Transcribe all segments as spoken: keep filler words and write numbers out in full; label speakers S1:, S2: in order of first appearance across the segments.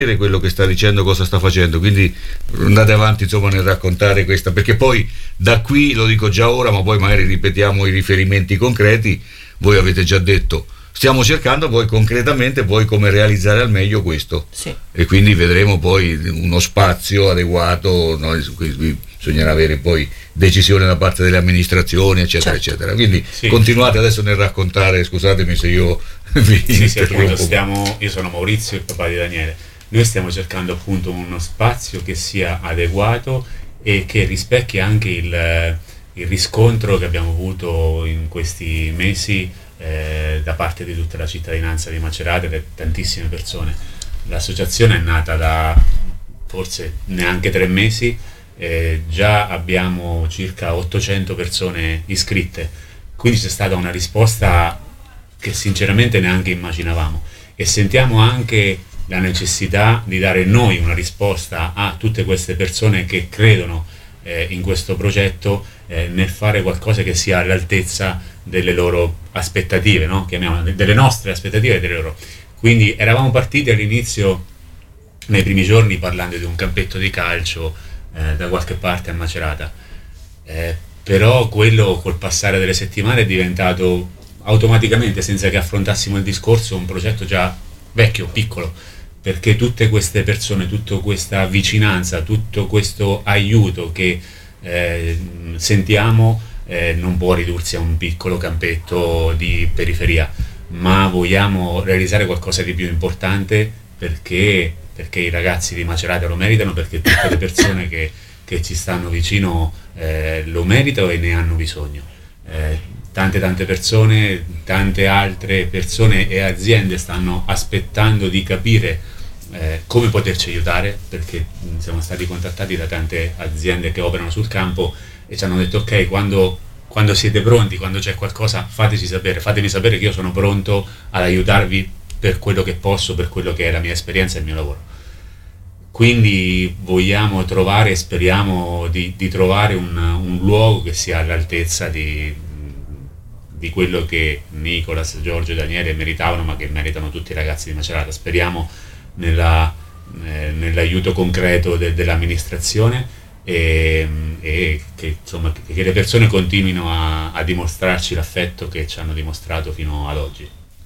S1: quello che sta dicendo, cosa sta facendo, quindi andate avanti insomma nel raccontare questa, perché poi da qui, lo dico già ora, ma poi magari ripetiamo i riferimenti concreti. Voi avete già detto, stiamo cercando poi concretamente poi come realizzare al meglio questo,
S2: sì.
S1: E quindi vedremo poi uno spazio adeguato, no? Qui bisognerà avere poi decisione da parte delle amministrazioni, eccetera, certo. eccetera. Quindi sì. Continuate adesso nel raccontare, scusatemi se io vi
S3: sì, sì, appunto, stiamo, io sono Maurizio, il papà di Daniele. Noi stiamo cercando appunto uno spazio che sia adeguato e che rispecchi anche il, il riscontro che abbiamo avuto in questi mesi eh, da parte di tutta la cittadinanza di Macerata e da tantissime persone. L'associazione è nata da forse neanche tre mesi, eh, già abbiamo circa ottocento persone iscritte, quindi c'è stata una risposta che sinceramente neanche immaginavamo, e sentiamo anche la necessità di dare noi una risposta a tutte queste persone che credono eh, in questo progetto, eh, nel fare qualcosa che sia all'altezza delle loro aspettative, no? Chiamiamole, delle nostre aspettative e delle loro. Quindi eravamo partiti all'inizio, nei primi giorni, parlando di un campetto di calcio eh, da qualche parte a Macerata, eh, però quello col passare delle settimane è diventato automaticamente, senza che affrontassimo il discorso, un progetto già vecchio, piccolo, perché tutte queste persone, tutta questa vicinanza, tutto questo aiuto che eh, sentiamo eh, non può ridursi a un piccolo campetto di periferia, ma vogliamo realizzare qualcosa di più importante, perché, perché i ragazzi di Macerata lo meritano, perché tutte le persone che, che ci stanno vicino eh, lo meritano e ne hanno bisogno. Eh, tante tante persone, tante altre persone e aziende stanno aspettando di capire eh, come poterci aiutare, perché siamo stati contattati da tante aziende che operano sul campo e ci hanno detto ok, quando, quando siete pronti, quando c'è qualcosa, fateci sapere, fatemi sapere che io sono pronto ad aiutarvi per quello che posso, per quello che è la mia esperienza e il mio lavoro. Quindi vogliamo trovare, speriamo di, di trovare un, un luogo che sia all'altezza di di quello che Nicolas, Giorgio e Daniele meritavano, ma che meritano tutti i ragazzi di Macerata. Speriamo nella, eh, nell'aiuto concreto de, dell'amministrazione e, e che, insomma, che, che le persone continuino a, a dimostrarci l'affetto che ci hanno dimostrato fino ad oggi.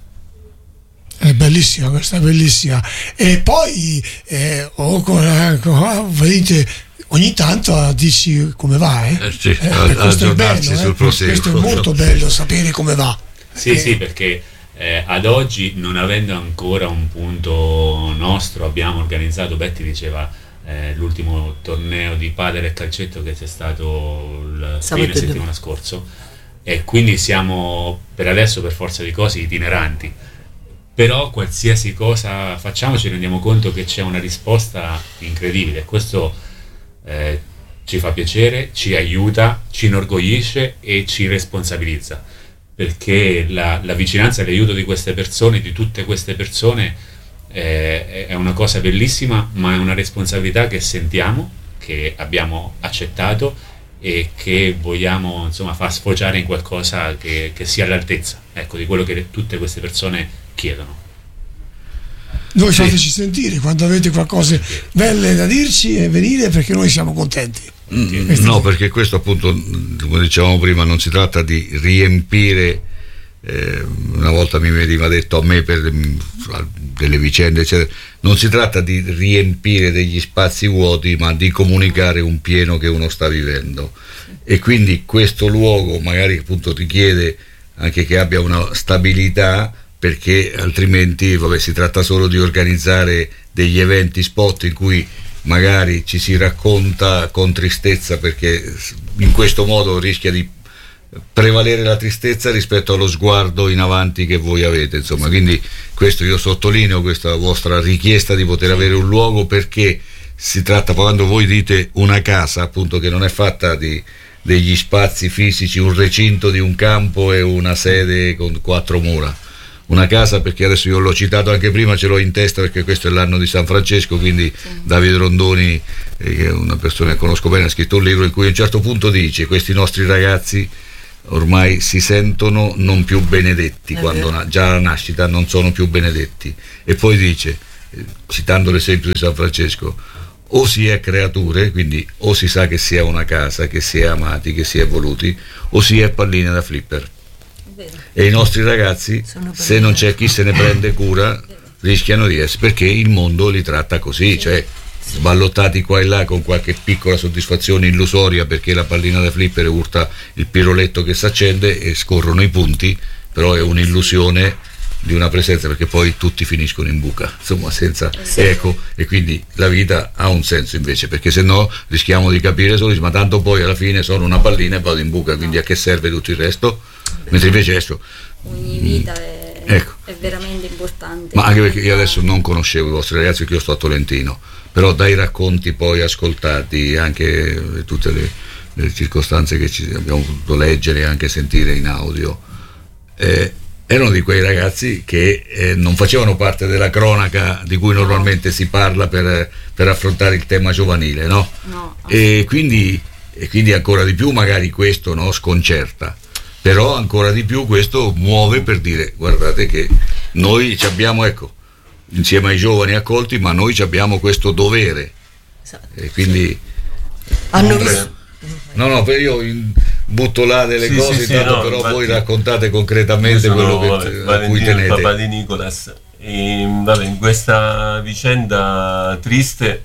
S4: È bellissima, questa è bellissima. E poi eh, oh, oh, vedete, ogni tanto dici come va, eh?
S1: Eh sì,
S4: eh,
S1: a,
S4: questo, è bello,
S1: sul
S4: eh?
S1: proseguo.
S4: Questo è molto bello, sapere come va.
S3: Sì,
S4: eh.
S3: sì, perché eh, ad oggi, non avendo ancora un punto nostro, abbiamo organizzato, Betty diceva, eh, l'ultimo torneo di padel e calcetto che c'è stato il fine settimana scorso, e quindi siamo per adesso, per forza di cose, itineranti. Però qualsiasi cosa facciamo ci rendiamo conto che c'è una risposta incredibile. Questo eh, ci fa piacere, ci aiuta, ci inorgoglisce e ci responsabilizza, perché la, la vicinanza e l'aiuto di queste persone, di tutte queste persone, eh, è una cosa bellissima, ma è una responsabilità che sentiamo, che abbiamo accettato e che vogliamo, insomma, far sfociare in qualcosa che, che sia all'altezza, ecco, di quello che tutte queste persone chiedono.
S4: Noi
S1: sì.
S4: Fateci sentire quando avete qualcosa belle da dirci e venire, perché noi siamo contenti.
S1: Mm, no, perché questo appunto, come dicevamo prima, non si tratta di riempire, eh, una volta mi veniva detto a me per delle vicende eccetera, non si tratta di riempire degli spazi vuoti, ma di comunicare un pieno che uno sta vivendo, e quindi questo luogo magari appunto richiede anche che abbia una stabilità, perché altrimenti vabbè, si tratta solo di organizzare degli eventi spot in cui magari ci si racconta con tristezza, perché in questo modo rischia di prevalere la tristezza rispetto allo sguardo in avanti che voi avete, insomma. Quindi questo io sottolineo, questa vostra richiesta di poter avere un luogo, perché si tratta, quando voi dite una casa, appunto, che non è fatta di degli spazi fisici, un recinto di un campo e una sede con quattro mura. Una casa, perché adesso io l'ho citato anche prima, ce l'ho in testa perché questo è l'anno di San Francesco, quindi sì. Davide Rondoni, eh, che è una persona che conosco bene, ha scritto un libro in cui a un certo punto dice: questi nostri ragazzi ormai si sentono non più benedetti, è quando na- già alla nascita non sono più benedetti, e poi dice citando l'esempio di San Francesco, o si è creature, quindi o si sa che si è una casa, che si è amati, che si è voluti, o si è palline da flipper. E i nostri ragazzi, se non c'è chi se ne prende cura, rischiano di essere, perché il mondo li tratta così, cioè sballottati qua e là con qualche piccola soddisfazione illusoria, perché la pallina da flipper urta il piroletto che si accende e scorrono i punti, però è un'illusione di una presenza, perché poi tutti finiscono in buca, insomma, senza eco, e quindi la vita ha un senso invece, perché se no rischiamo di capire solo, ma tanto poi alla fine sono una pallina e vado in buca, quindi a che serve tutto il resto? Mentre invece adesso
S2: ogni vita è,
S1: ecco,
S2: è veramente importante.
S1: Ma anche perché io adesso non conoscevo i vostri ragazzi, perché io sto a Tolentino, però dai racconti poi ascoltati, anche tutte le, le circostanze che ci abbiamo potuto leggere e anche sentire in audio, eh, erano di quei ragazzi che eh, non facevano parte della cronaca di cui normalmente si parla per, per affrontare il tema giovanile, no?
S2: No,
S1: e, quindi, e quindi ancora di più magari questo, no, sconcerta, però ancora di più questo muove per dire: guardate che noi ci abbiamo, ecco, insieme ai giovani accolti, ma noi ci abbiamo questo dovere,
S5: esatto.
S1: E quindi
S5: hanno visto.
S1: no no io in, butto là delle
S6: sì,
S1: cose,
S6: sì,
S1: tanto
S6: no,
S1: però
S6: infatti,
S1: voi raccontate concretamente quello che, a
S6: Valentino,
S1: cui tenete.
S6: il papà di Nicolas, e, vabbè, in questa vicenda triste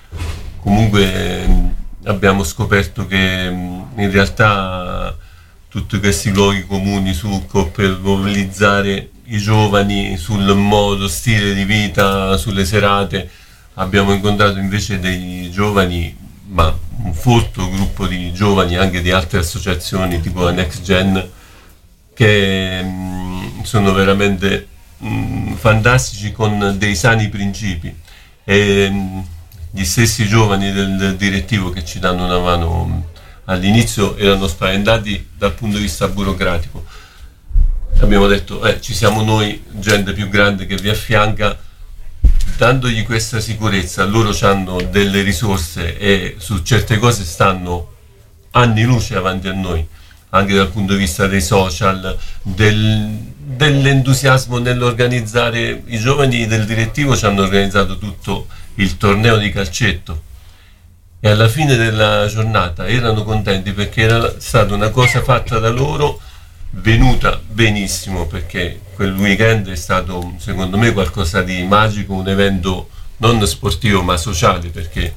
S6: comunque abbiamo scoperto che in realtà tutti questi luoghi comuni Succo per mobilizzare i giovani sul modo, stile di vita, sulle serate, abbiamo incontrato invece dei giovani, ma un folto gruppo di giovani anche di altre associazioni tipo la Next Gen, che mh, sono veramente mh, fantastici, con dei sani principi, e mh, gli stessi giovani del, del direttivo che ci danno una mano mh, all'inizio erano spaventati dal punto di vista burocratico. Abbiamo detto eh, ci siamo noi, gente più grande che vi affianca, dandogli questa sicurezza. Loro hanno delle risorse e su certe cose stanno anni luce avanti a noi, anche dal punto di vista dei social, del, dell'entusiasmo nell'organizzare. I giovani del direttivo ci hanno organizzato tutto il torneo di calcetto e alla fine della giornata erano contenti perché era stata una cosa fatta da loro, venuta benissimo, perché quel weekend è stato secondo me qualcosa di magico, un evento non sportivo ma sociale, perché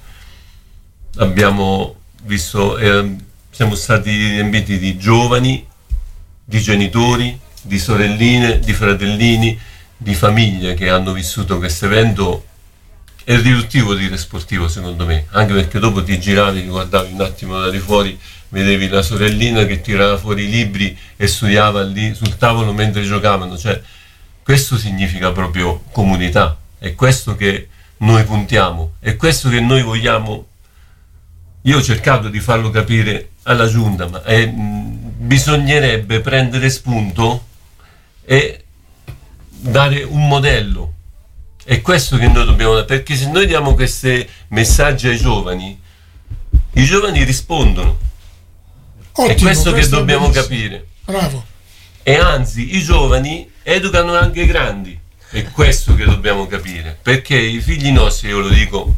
S6: abbiamo visto, eh, siamo stati riempiti di giovani, di genitori, di sorelline, di fratellini, di famiglie che hanno vissuto questo evento. È riduttivo dire sportivo secondo me, anche perché dopo ti giravi, guardavi un attimo da di fuori, vedevi la sorellina che tirava fuori i libri e studiava lì sul tavolo mentre giocavano. Cioè, questo significa proprio comunità, è questo che noi puntiamo, è questo che noi vogliamo. Io ho cercato di farlo capire alla giunta, ma è, mh, bisognerebbe prendere spunto e dare un modello. È questo che noi dobbiamo dare, perché se noi diamo questi messaggi ai giovani, i giovani rispondono. Ottimo, è questo, questo che dobbiamo capire.
S4: Bravo.
S6: E anzi, i giovani educano anche i grandi. È questo che dobbiamo capire, perché i figli nostri, io lo dico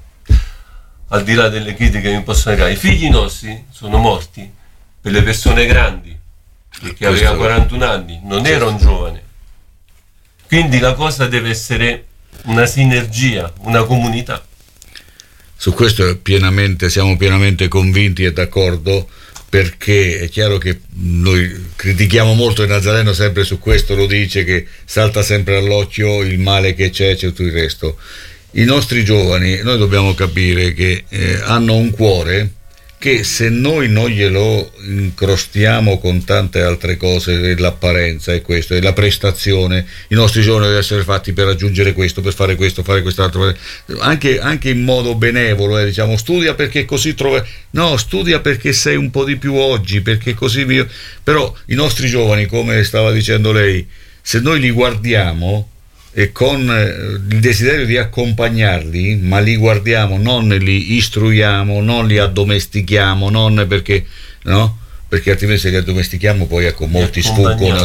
S6: al di là delle critiche che mi possono arrivare, i figli nostri sono morti per le persone grandi, perché aveva quarantuno anni, non era un giovane. Quindi la cosa deve essere una sinergia, una comunità.
S1: Su questo pienamente, siamo pienamente convinti e d'accordo, perché è chiaro che noi critichiamo molto il Nazareno, sempre su questo lo dice, che salta sempre all'occhio il male che c'è, c'è tutto il resto. I nostri giovani, noi dobbiamo capire che eh, hanno un cuore che se noi non glielo incrostiamo con tante altre cose, l'apparenza e questo, e la prestazione, i nostri giovani devono essere fatti per raggiungere questo, per fare questo, fare quest'altro, anche, anche in modo benevolo, eh, diciamo, studia perché così trovi, no, studia perché sei un po' di più oggi, perché così vi... Però i nostri giovani, come stava dicendo lei, se noi li guardiamo e con il desiderio di accompagnarli, ma li guardiamo, non li istruiamo, non li addomestichiamo, non perché, no? Perché altrimenti se li addomestichiamo poi ecco molti sfuggono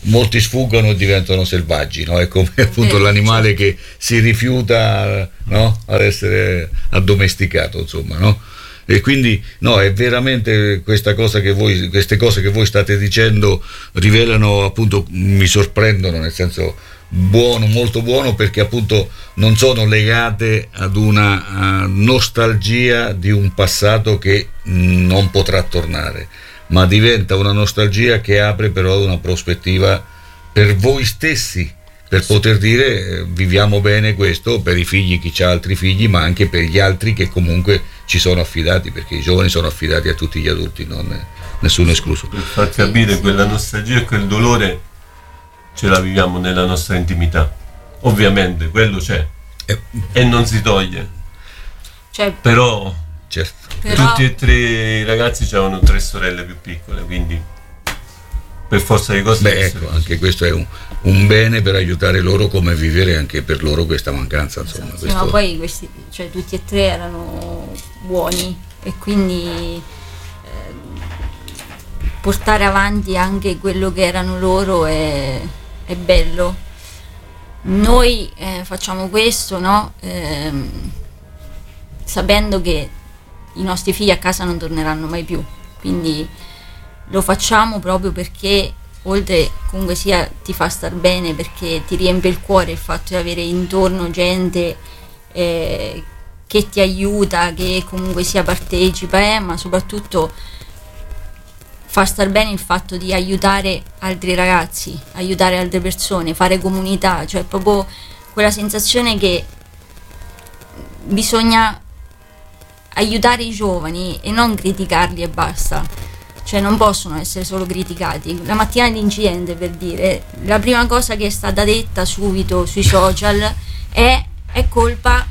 S1: molti sfuggono e diventano selvaggi, no? È come appunto l'animale che si rifiuta, no? Ad essere addomesticato, insomma, no? E quindi no, è veramente questa cosa che voi, queste cose che voi state dicendo rivelano, appunto, mi sorprendono, nel senso buono, molto buono, perché appunto non sono legate ad una uh, nostalgia di un passato che mh, non potrà tornare, ma diventa una nostalgia che apre però una prospettiva per voi stessi, per poter dire eh, viviamo bene questo per i figli, chi ha altri figli, ma anche per gli altri che comunque ci sono affidati, perché i giovani sono affidati a tutti gli adulti, non nessuno escluso.
S6: Per far capire quella nostalgia e quel dolore ce la viviamo nella nostra intimità, ovviamente quello c'è eh. e non si toglie,
S2: cioè,
S6: però,
S1: certo.
S2: però
S6: tutti e tre i ragazzi avevano tre sorelle più piccole, quindi per forza di cose.
S1: Beh, ecco, anche questo è un, un bene per aiutare loro come vivere anche per loro questa mancanza, insomma.
S2: sì,
S1: questo...
S2: ma poi questi, cioè, tutti e tre erano buoni e quindi eh, portare avanti anche quello che erano loro è, è bello. Noi eh, facciamo questo, no? Eh, sapendo che i nostri figli a casa non torneranno mai più, quindi lo facciamo proprio perché, oltre comunque sia ti fa star bene, perché ti riempie il cuore il fatto di avere intorno gente eh, che ti aiuta, che comunque sia partecipa, eh, ma soprattutto fa star bene il fatto di aiutare altri ragazzi, aiutare altre persone, fare comunità, cioè proprio quella sensazione che bisogna aiutare i giovani e non criticarli e basta, cioè non possono essere solo criticati. La mattina dell'incidente, per dire, la prima cosa che è stata detta subito sui social è è colpa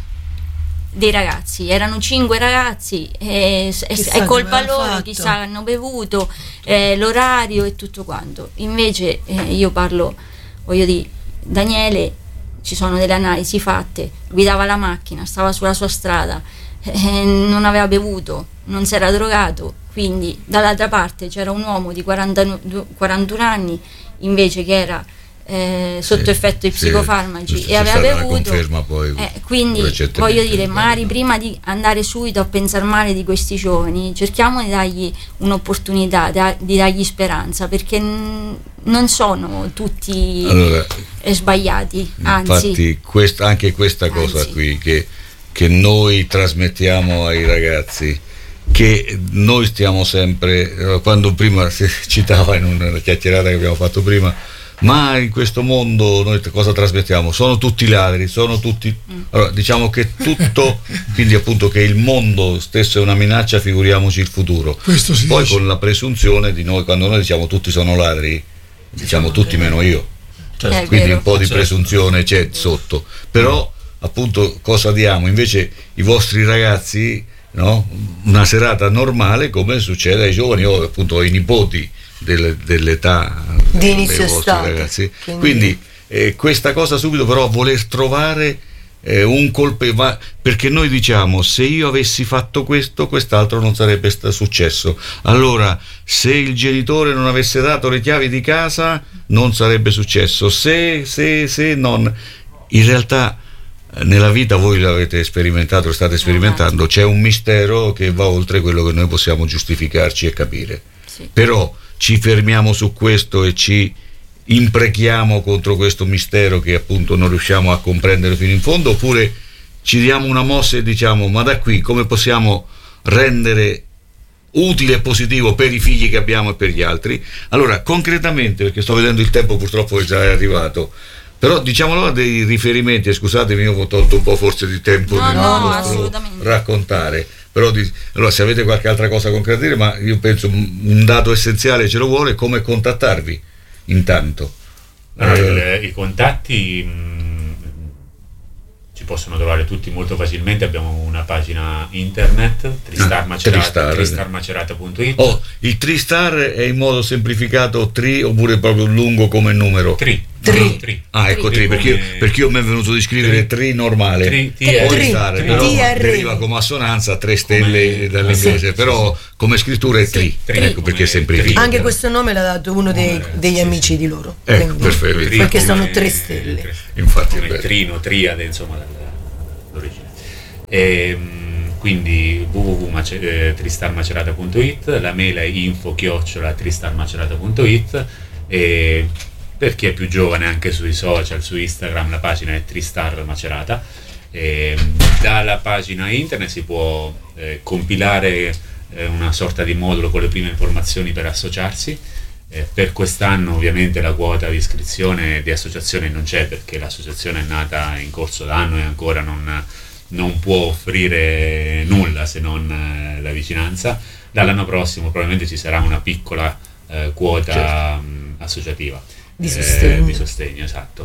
S2: dei ragazzi, erano cinque ragazzi, è, è, è colpa loro, fatto. Chissà hanno bevuto, eh, l'orario e tutto quanto. Invece eh, io parlo, voglio dire, Daniele, ci sono delle analisi fatte, guidava la macchina, stava sulla sua strada, eh, non aveva bevuto, non si era drogato, quindi dall'altra parte c'era un uomo di quaranta, quarantuno anni invece che era Eh, sotto sì, effetto di psicofarmaci
S1: sì,
S2: e aveva bevuto,
S1: poi,
S2: eh, quindi voglio dire, magari prima di andare subito a pensare male di questi giovani cerchiamo di dargli un'opportunità, da, di dargli speranza, perché n- non sono tutti
S1: allora,
S2: eh, sbagliati, anzi
S1: infatti quest- anche questa cosa
S2: anzi.
S1: qui che, che noi trasmettiamo ai ragazzi, che noi stiamo sempre, quando prima si citava in una chiacchierata che abbiamo fatto prima, ma in questo mondo noi cosa trasmettiamo? Sono tutti ladri, sono tutti... Allora, diciamo che tutto, quindi appunto che il mondo stesso è una minaccia, figuriamoci il futuro.
S4: Questo si
S1: Poi
S4: dice.
S1: con la presunzione di noi, quando noi diciamo tutti sono ladri, diciamo tutti meno io.
S6: Certo.
S1: Quindi
S2: vero.
S1: un po' di
S6: Certo.
S1: presunzione c'è sotto. Però appunto cosa diamo? Invece i vostri ragazzi, no? Una serata normale come succede ai giovani, o appunto ai nipoti delle, dell'età
S5: di inizio
S1: estate, ragazzi.
S5: Quindi,
S1: quindi eh, questa cosa subito, però voler trovare eh, un colpevole, perché noi diciamo se io avessi fatto questo quest'altro non sarebbe sta- successo, allora se il genitore non avesse dato le chiavi di casa non sarebbe successo, se se se non, in realtà nella vita voi l'avete sperimentato, lo state sperimentando, c'è un mistero che va oltre quello che noi possiamo giustificarci e capire,
S2: sì.
S1: Però ci fermiamo su questo e ci imprechiamo contro questo mistero che appunto non riusciamo a comprendere fino in fondo, oppure ci diamo una mossa e diciamo ma da qui come possiamo rendere utile e positivo per i figli che abbiamo e per gli altri. Allora concretamente, perché sto vedendo il tempo purtroppo che già è arrivato, però diciamolo dei riferimenti, e scusatemi io ho tolto un po' forse di tempo
S2: no,
S1: nel
S2: no,
S1: nostro
S2: assolutamente.
S1: raccontare, però di, allora se avete qualche altra cosa concreta da dire, ma io penso un dato essenziale ce lo vuole, come contattarvi intanto.
S3: Allora, eh, i contatti mh, ci possono trovare tutti molto facilmente, abbiamo una pagina internet Tristar Macerata, tristar macerata punto it.
S1: Oh, il Tristar è in modo semplificato tri oppure proprio lungo come numero?
S3: Tri
S5: Tri.
S3: Tri.
S1: Ah, ecco, tri,
S3: Tri
S1: perché, io,
S3: come-
S1: perché io mi è venuto di scrivere tri normale.
S3: Tri,
S5: Tri.
S1: Poi
S5: Tri.
S1: stare,
S5: Tri.
S1: però
S5: T R.
S1: deriva come assonanza a tre stelle
S3: Come-
S1: dall'inglese,
S3: sì,
S1: però come scrittura è tri.
S3: Tri.
S1: Ecco
S3: Come
S1: perché è semplificato.
S3: tri.
S5: Anche questo nome l'ha dato uno dei-
S3: Come-
S5: degli
S3: sì,
S5: amici
S3: sì.
S5: di loro.
S1: Ecco,
S5: Quindi-
S1: perfetto.
S3: Tri
S5: Perché
S3: come-
S5: sono tre stelle.
S3: tre-
S1: Infatti è
S3: come
S1: bello.
S3: trino, triade, insomma, dall'origine. Ehm, quindi w w w punto tristar macerata punto it, la mail è info chiocciola tristar macerata punto it, e per chi è più giovane anche sui social, su Instagram la pagina è Tristar Macerata. E dalla pagina internet si può eh, compilare eh, una sorta di modulo con le prime informazioni per associarsi. Eh, per quest'anno ovviamente la quota di iscrizione e di associazione non c'è, perché l'associazione è nata in corso d'anno e ancora non, non può offrire nulla se non eh, la vicinanza. Dall'anno prossimo probabilmente ci sarà una piccola eh, quota
S1: Certo.
S3: mh, associativa
S5: Di
S3: eh,
S5: sostegno.
S3: di sostegno, esatto.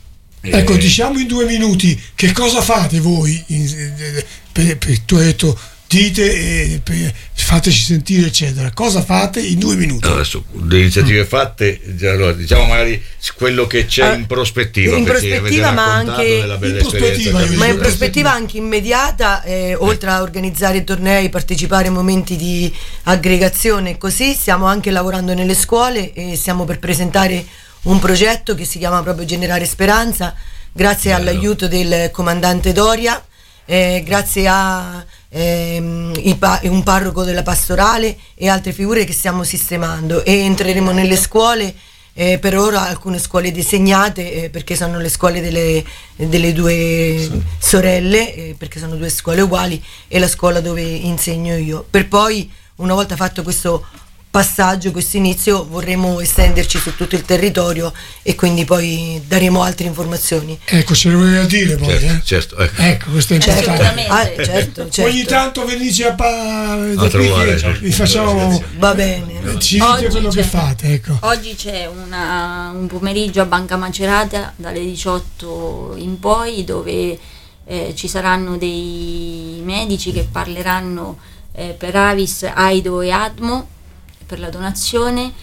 S4: Ecco,
S3: Eh,
S4: diciamo in due minuti che cosa fate voi? in- per- per- tu hai detto dite e per- fateci sentire eccetera. Cosa fate in due minuti?
S1: Adesso le iniziative fatte, allora, diciamo magari quello che c'è
S5: Ah,
S1: in prospettiva,
S5: in
S1: perché
S5: prospettiva,
S1: avete
S5: ma
S1: raccontato
S5: anche-
S1: della bella
S4: in prospettiva,
S1: esperienza
S4: io
S1: che
S5: Ma in
S1: avete
S5: prospettiva anche immediata, eh, oltre a organizzare tornei, partecipare a momenti di aggregazione e così, stiamo anche lavorando nelle scuole e stiamo per presentare un progetto che si chiama proprio Generare Speranza, grazie
S1: Bello.
S5: all'aiuto del comandante Doria, eh, grazie a ehm, i pa- un parroco della pastorale e altre figure che stiamo sistemando, e entreremo nelle scuole. Eh, per ora alcune scuole disegnate, eh, perché sono le scuole delle, delle due sorelle, eh, perché sono due scuole uguali, e la scuola dove insegno io. Per poi, una volta fatto questo passaggio, questo inizio, vorremmo estenderci su tutto il territorio e quindi poi daremo altre informazioni.
S4: Ecco, ce lo voleva dire poi.
S1: Certo,
S4: eh?
S1: certo, ecco.
S4: Ecco, questo è importante.
S2: Assolutamente.
S5: Ah, certo, certo.
S4: Ogni tanto venite a, pa- da qui
S1: trovare,
S4: che
S1: certo.
S4: vi facciamo,
S5: Va bene.
S4: ci dite
S2: Oggi
S4: quello che
S2: c'è-
S4: fate, ecco.
S2: Oggi c'è una- un pomeriggio a Banca Macerata dalle diciotto in poi, dove eh, ci saranno dei medici che parleranno eh, per Avis, Aido e Admo per la donazione,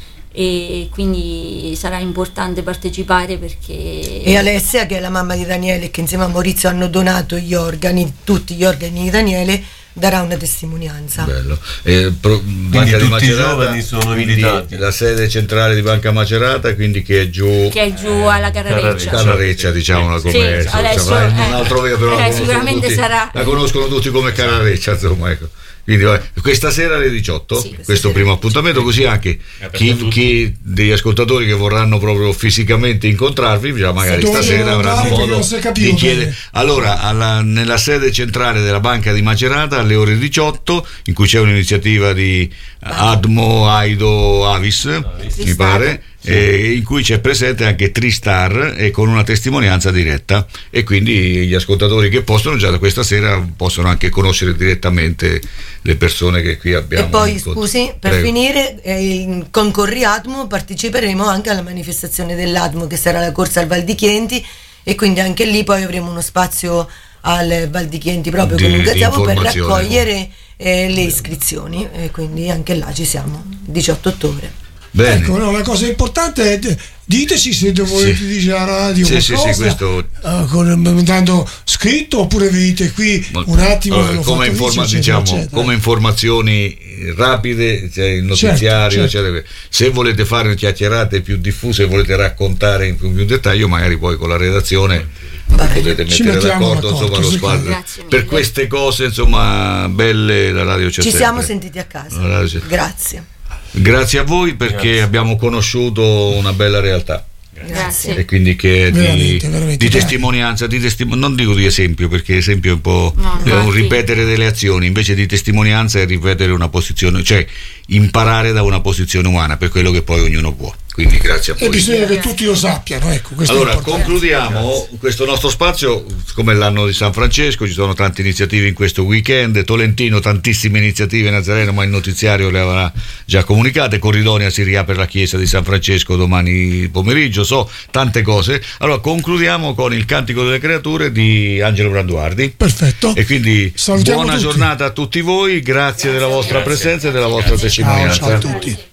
S2: e quindi sarà importante partecipare perché
S5: E Alessia, che è la mamma di Daniele, che insieme a Maurizio hanno donato gli organi, tutti gli organi di Daniele, darà una testimonianza.
S1: Bello. Eh, pro- Banca di
S6: tutti i
S1: Macerata,
S6: giovani sono
S1: quindi
S6: invitati.
S1: la sede centrale di Banca Macerata, quindi che è giù
S2: che è giù alla Carrareccia.
S1: Carrareccia, diciamola
S2: Sì,
S1: come
S2: sì, adesso,
S1: insomma,
S2: eh,
S1: un altro vero, però la
S2: eh,
S1: conoscono
S2: sicuramente
S1: tutti,
S2: sarà-
S1: la conoscono tutti come Carrareccia, insomma, ecco. Quindi vabbè, questa sera alle diciotto,
S5: Sì, questa
S1: questo
S5: sera
S1: primo
S5: alle diciotto.
S1: appuntamento, così anche
S3: aperto
S1: chi,
S3: a tutti.
S1: chi degli ascoltatori che vorranno proprio fisicamente incontrarvi, già magari
S4: Dove
S1: stasera
S4: andare,
S1: avranno
S4: perché
S1: modo
S4: non si è capito
S1: di chiedere.
S4: bene.
S1: Allora, alla- nella sede centrale della Banca di Macerata alle ore diciotto, in cui c'è un'iniziativa di Admo, Aido, Avis, mi
S5: Tristar.
S1: pare, eh, in cui c'è presente anche Tristar e con una testimonianza diretta, e quindi gli ascoltatori che possono già da questa sera possono anche conoscere direttamente le persone che qui abbiamo.
S5: E poi,
S1: incontro-
S5: scusi, per
S1: Prego.
S5: finire, eh, in- con Corriatmo parteciperemo anche alla manifestazione dell'Atmo, che sarà la corsa al Val di Chienti, e quindi anche lì poi avremo uno spazio al Val di Chienti proprio
S1: Di-
S5: con un
S1: di
S5: gazebo per
S1: informazione.
S5: raccogliere eh, le iscrizioni, e quindi anche là ci siamo, diciotto ottobre.
S1: Bene.
S4: Ecco, no, la cosa importante è d- diteci se volete
S1: Sì.
S4: dire alla radio
S1: Sì, sì,
S4: qualcosa,
S1: sì, questo-
S4: eh, con, mandando scritto, oppure venite qui un attimo.
S1: Allora,
S4: l'ho
S1: come,
S4: fatto
S1: informa-
S4: lì, eccetera,
S1: diciamo,
S4: eccetera.
S1: come informazioni eh, rapide, c'è il notiziario,
S4: Certo, certo.
S1: eccetera. Se volete fare chiacchierate più diffuse, volete raccontare in più, più dettaglio, magari poi con la redazione potete
S4: Ci
S1: mettere
S4: mettiamo
S1: d'accordo,
S4: d'accordo,
S1: insomma, lo
S4: sì,
S1: squadro.
S2: grazie mille.
S1: Per queste cose, insomma, belle, la radio c'è
S5: Ci
S1: sempre.
S5: siamo sentiti a casa.
S1: La radio c'è-
S5: Grazie.
S1: Grazie a voi, perché
S6: Grazie.
S1: abbiamo conosciuto una bella realtà.
S2: Grazie.
S1: E quindi che è di,
S4: Veramente, veramente,
S1: di
S4: bravi.
S1: testimonianza, di testimo- non dico di esempio, perché esempio è un po'
S2: No,
S1: è un
S2: infatti.
S1: ripetere delle azioni, invece di testimonianza è ripetere una posizione, cioè imparare da una posizione umana, per quello che poi ognuno può. Quindi grazie a
S4: E
S1: voi.
S4: bisogna che tutti lo sappiano, ecco, questo
S1: Allora,
S4: è importante.
S1: concludiamo questo nostro spazio, come l'anno di San Francesco, ci sono tante iniziative in questo weekend, Tolentino tantissime iniziative, Nazareno, ma il notiziario le avrà già comunicate, Corridonia si riapre la chiesa di San Francesco domani pomeriggio, so, tante cose. Allora, concludiamo con il Cantico delle Creature di Angelo Branduardi.
S4: Perfetto.
S1: E quindi
S4: Salutiamo
S1: buona
S4: tutti.
S1: giornata a tutti voi, grazie della vostra
S3: Grazie.
S1: presenza e della vostra
S3: Grazie.
S1: testimonianza.
S4: Ciao, ciao a tutti.